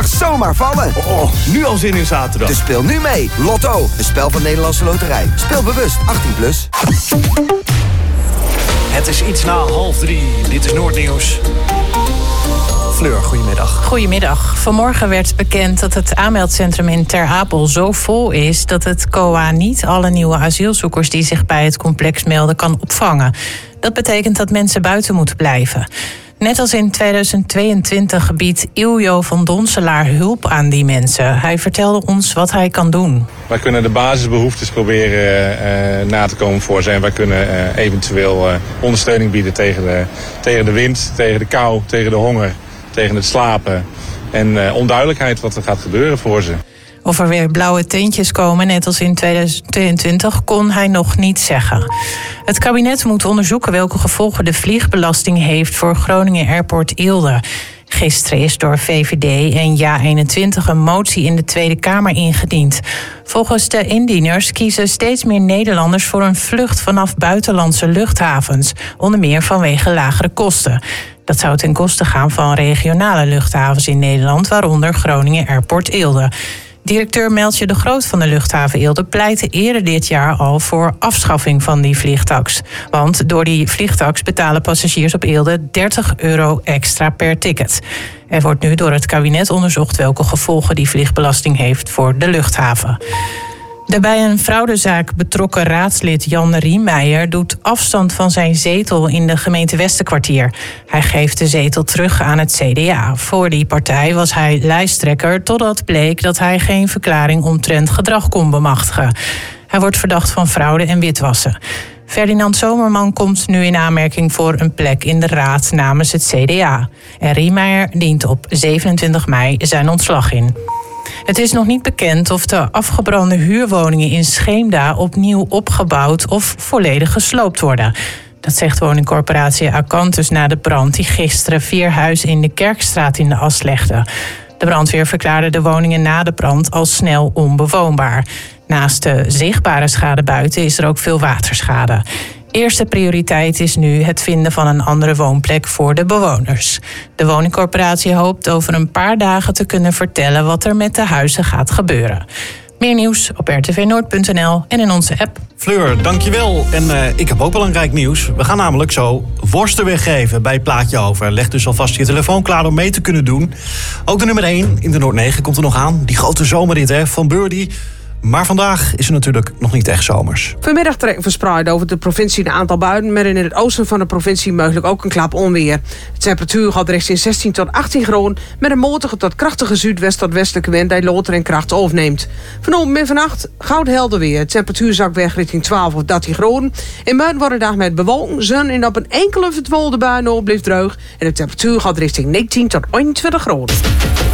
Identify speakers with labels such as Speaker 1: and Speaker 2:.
Speaker 1: zaterdag zomaar vallen.
Speaker 2: Oh, nu al zin in zaterdag.
Speaker 1: Dus speel nu mee. Lotto, een spel van Nederlandse Loterij. Speel bewust, 18+.
Speaker 2: Het is iets na 2:30. Dit is Noordnieuws. Fleur, goedemiddag.
Speaker 3: Goedemiddag. Vanmorgen werd bekend dat het aanmeldcentrum in Ter Apel zo vol is dat het COA niet alle nieuwe asielzoekers die zich bij het complex melden kan opvangen. Dat betekent dat mensen buiten moeten blijven. Net als in 2022 biedt Iljo van Donselaar hulp aan die mensen. Hij vertelde ons wat hij kan doen.
Speaker 4: Wij kunnen de basisbehoeftes proberen na te komen voor ze. En wij kunnen eventueel ondersteuning bieden tegen de wind, tegen de kou, tegen de honger, tegen het slapen. En onduidelijkheid wat er gaat gebeuren voor ze.
Speaker 3: Of er weer blauwe tintjes komen, net als in 2022, kon hij nog niet zeggen. Het kabinet moet onderzoeken welke gevolgen de vliegbelasting heeft voor Groningen Airport Eelde. Gisteren is door VVD en JA21 een motie in de Tweede Kamer ingediend. Volgens de indieners kiezen steeds meer Nederlanders voor een vlucht vanaf buitenlandse luchthavens, onder meer vanwege lagere kosten. Dat zou ten koste gaan van regionale luchthavens in Nederland, waaronder Groningen Airport Eelde. Directeur Meltje de Groot van de luchthaven Eelde pleitte eerder dit jaar al voor afschaffing van die vliegtax. Want door die vliegtax betalen passagiers op Eelde €30 extra per ticket. Er wordt nu door het kabinet onderzocht welke gevolgen die vliegbelasting heeft voor de luchthaven. De bij een fraudezaak betrokken raadslid Jan Riemeijer doet afstand van zijn zetel in de gemeente Westerkwartier. Hij geeft de zetel terug aan het CDA. Voor die partij was hij lijsttrekker totdat bleek dat hij geen verklaring omtrent gedrag kon bemachtigen. Hij wordt verdacht van fraude en witwassen. Ferdinand Zomerman komt nu in aanmerking voor een plek in de raad namens het CDA. En Riemeijer dient op 27 mei zijn ontslag in. Het is nog niet bekend of de afgebrande huurwoningen in Scheemda opnieuw opgebouwd of volledig gesloopt worden. Dat zegt woningcorporatie Acantus na de brand die gisteren 4 huizen in de Kerkstraat in de as legde. De brandweer verklaarde de woningen na de brand al snel onbewoonbaar. Naast de zichtbare schade buiten is er ook veel waterschade. Eerste prioriteit is nu het vinden van een andere woonplek voor de bewoners. De woningcorporatie hoopt over een paar dagen te kunnen vertellen wat er met de huizen gaat gebeuren. Meer nieuws op rtvnoord.nl en in onze app.
Speaker 2: Fleur, dankjewel. En ik heb ook belangrijk nieuws. We gaan namelijk zo worsten weggeven bij Plaatje Over. Leg dus alvast je telefoon klaar om mee te kunnen doen. Ook de nummer 1 in de Noord 9 komt er nog aan. Die grote zomerrit van Birdie. Maar vandaag is het natuurlijk nog niet echt zomers.
Speaker 5: Vanmiddag trekken verspreid over de provincie een aantal buien, maar in het oosten van de provincie mogelijk ook een klap onweer. De temperatuur gaat richting 16 tot 18 graden, met een matige tot krachtige zuidwest tot westelijke wind die later in kracht overneemt. Vanochtend en vannacht goud helder weer. De temperatuur zakt weg richting 12 of 13 graden. In buiten wordt de dag met bewolking, zon en op een enkele verdwolde bui blijft droog. En de temperatuur gaat richting 19 tot 21 graden.